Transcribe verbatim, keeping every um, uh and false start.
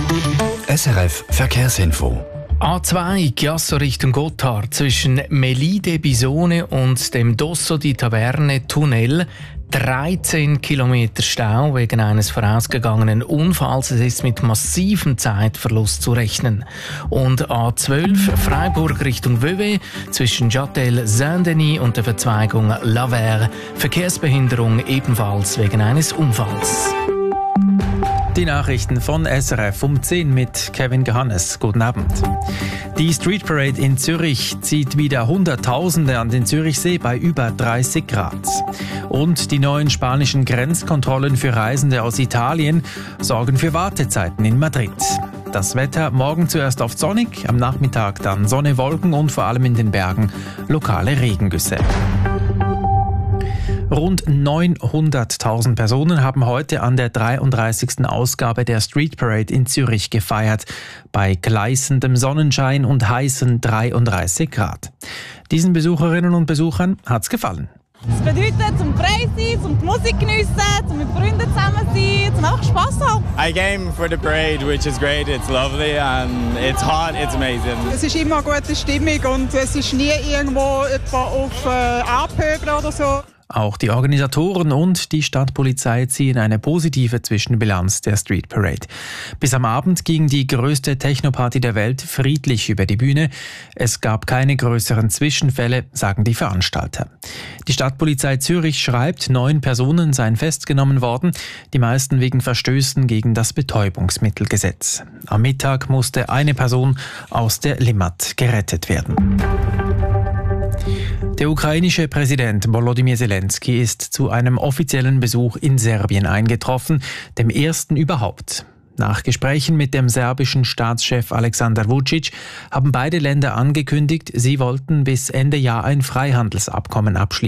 S R F Verkehrsinfo. A zwei Chiasso Richtung Gotthard zwischen Melide Bisone und dem Dosso di Taverne Tunnel. dreizehn Kilometer Stau wegen eines vorausgegangenen Unfalls. Es ist mit massivem Zeitverlust zu rechnen. Und A zwölf Freiburg Richtung Vevey zwischen Châtel Saint-Denis und der Verzweigung La Verre. Verkehrsbehinderung ebenfalls wegen eines Unfalls. Die Nachrichten von S R F um zehn mit Kevin Gehannes. Guten Abend. Die Street Parade in Zürich zieht wieder Hunderttausende an den Zürichsee bei über dreißig Grad. Und die neuen spanischen Grenzkontrollen für Reisende aus Italien sorgen für Wartezeiten in Madrid. Das Wetter morgen zuerst oft sonnig, am Nachmittag dann Sonne, Wolken und vor allem in den Bergen lokale Regengüsse. Rund neunhunderttausend Personen haben heute an der dreiunddreißigsten Ausgabe der Street Parade in Zürich gefeiert, bei gleißendem Sonnenschein und heißen dreiunddreißig Grad. Diesen Besucherinnen und Besuchern hat's gefallen. Es bedeutet zum frei sein, zum die Musik geniessen, zum mit Freunden zusammen sein, zum einfach Spass haben. I came for the parade, which is great. It's lovely and it's hot. It's amazing. Es ist immer eine gute Stimmung und es ist nie irgendwo etwa auf äh, Abhöben oder so. Auch die Organisatoren und die Stadtpolizei ziehen eine positive Zwischenbilanz der Street Parade. Bis am Abend ging die größte Technoparty der Welt friedlich über die Bühne. Es gab keine größeren Zwischenfälle, sagen die Veranstalter. Die Stadtpolizei Zürich schreibt, neun Personen seien festgenommen worden, die meisten wegen Verstößen gegen das Betäubungsmittelgesetz. Am Mittag musste eine Person aus der Limmat gerettet werden. Der ukrainische Präsident Volodymyr Zelensky ist zu einem offiziellen Besuch in Serbien eingetroffen, dem ersten überhaupt. Nach Gesprächen mit dem serbischen Staatschef Aleksandar Vučić haben beide Länder angekündigt, sie wollten bis Ende Jahr ein Freihandelsabkommen abschließen.